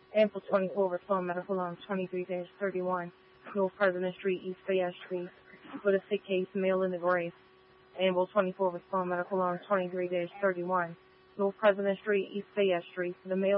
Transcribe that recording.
Ample 24 respond medical on 23-31, North President Street, East Fayette Street, with a sick case, male in the grave. Ample 24 respond medical on 23-31, North President Street, East Fayette Street, the male